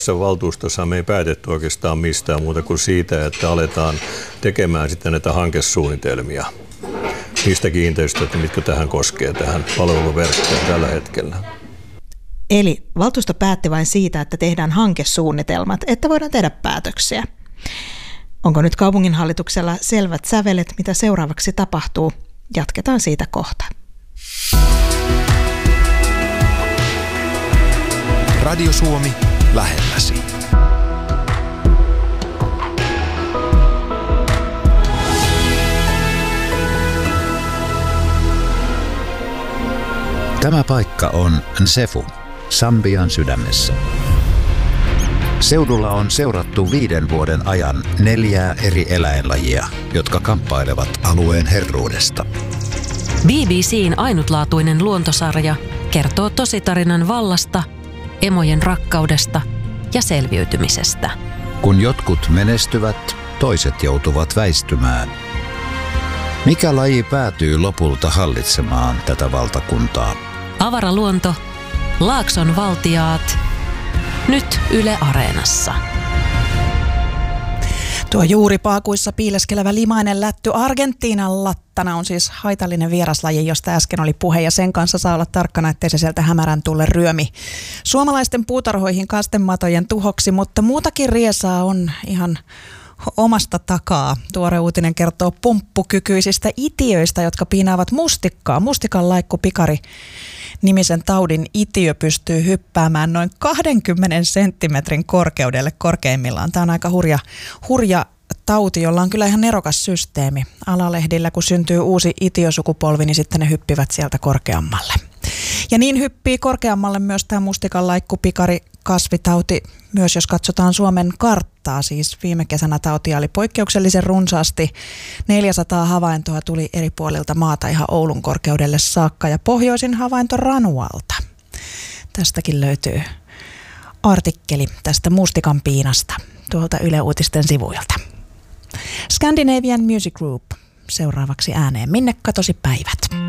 Tässä valtuustossa me ei päätetty oikeastaan mistään muuta kuin siitä, että aletaan tekemään sitten näitä hankesuunnitelmia. Niistä kiinteistöistä, mitkä tähän koskee, tähän palveluverkkoon tällä hetkellä. Eli valtuusto päätti vain siitä, että tehdään hankesuunnitelmat, että voidaan tehdä päätöksiä. Onko nyt kaupunginhallituksella selvät sävelet, mitä seuraavaksi tapahtuu? Jatketaan siitä kohta. Radio Suomi lähelläsi. Tämä paikka on Nsefu, Sambian sydämessä. Seudulla on seurattu 5 vuoden ajan 4 eri eläinlajia, jotka kamppailevat alueen herruudesta. BBC:n ainutlaatuinen luontosarja kertoo tositarinan vallasta, emojen rakkaudesta ja selviytymisestä. Kun jotkut menestyvät, toiset joutuvat väistymään. Mikä laji päätyy lopulta hallitsemaan tätä valtakuntaa? Avaraluonto, Laakson valtiaat, nyt Yle Areenassa. Tuo juuripaakuissa piileskelevä limainen lätty Argentiinan lattana on siis haitallinen vieraslaji, josta äsken oli puhe, ja sen kanssa saa olla tarkkana, ettei se sieltä hämärän tulle ryömi suomalaisten puutarhoihin kastematojen tuhoksi, mutta muutakin riesaa on ihan omasta takaa. Tuore uutinen kertoo pumppukykyisistä itiöistä, jotka piinaavat mustikkaa. Mustikan laikku pikari nimisen taudin itiö pystyy hyppäämään noin 20 senttimetrin korkeudelle korkeimmillaan. Tämä on aika hurja tauti, jolla on kyllä ihan nerokas systeemi. Alalehdillä, kun syntyy uusi itiösukupolvi, niin sitten ne hyppivät sieltä korkeammalle. Ja niin hyppii korkeammalle myös tämä mustikan laikku pikari kasvitauti, myös jos katsotaan Suomen karttaa. Siis viime kesänä tautia oli poikkeuksellisen runsaasti. 400 havaintoa tuli eri puolilta maata ihan Oulun korkeudelle saakka, ja pohjoisin havainto Ranualta. Tästäkin löytyy artikkeli tästä mustikan piinasta tuolta Yle Uutisten sivuilta. Scandinavian Music Group seuraavaksi ääneen. Minne katosi päivät?